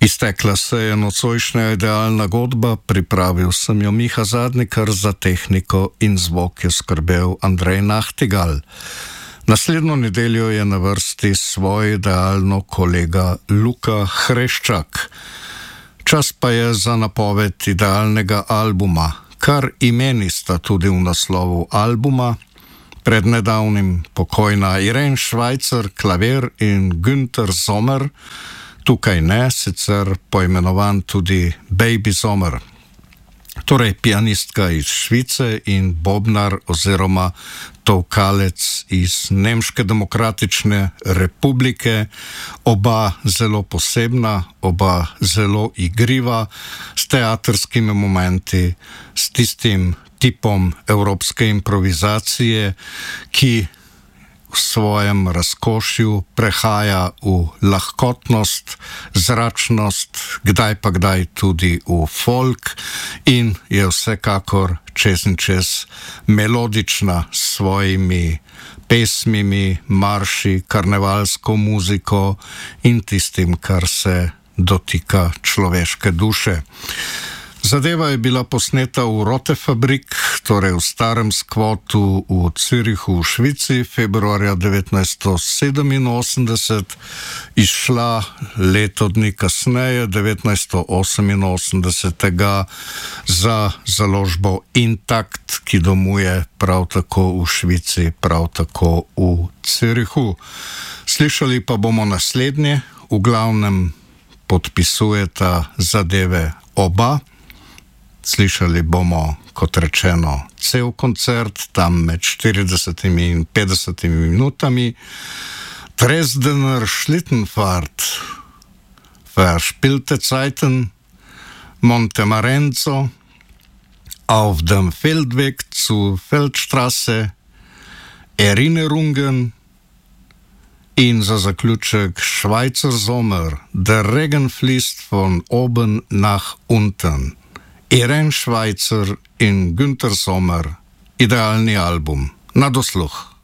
Iztekla se je nocojšnja idealna godba, pripravil sem jo Miha Zadnikar, za tehniko in zvok je skrbel Andrej Nahtigal. Naslednjo nedeljo je na vrsti svoje idealno kolega Luka Hreščak. Čas pa je za napoved idealnega albuma, kar imeni sta tudi v naslovu albuma. Pred nedavnim pokojna Irene Schweizer, klavir, in Günter Sommer, tukaj ne, sicer poimenovan tudi Baby Sommer. Torej pianistka iz Švice in bobnar oziroma tolkalec iz Nemške demokratične republike, oba zelo posebna, oba zelo igriva, s teatrskimi momenti, s tistim tipom evropske improvizacije, ki v svojem razkošju prehaja v lahkotnost, zračnost, kdaj pa kdaj tudi v folk in je vsekakor čez in čez melodična s svojimi pesmimi, marši, karnevalsko muziko in tistim, kar se dotika človeške duše. Zadeva je bila posneta v Rotefabrik, torej v starem skvotu v Zürichu v Švici, februarja 1987, izšla leto dni kasneje, 1988, za založbo Intakt, ki domuje prav tako v Švici, prav tako v Zürichu. Slišali pa bomo naslednje, v glavnem podpisujeta zadeve oba. Slišali bomo, kot rečeno, cel koncert, tam med 40 in 50 minutami. Dresdner Schlittenfahrt, verspielte Zeiten, Montemarenzo, auf dem Feldweg zur Feldstraße, Erinnerungen in za zaključek Schweizer Sommer, der Regen fließt von oben nach unten. Irene Schweizer in Günter Sommer, idealni album. Na dosluh.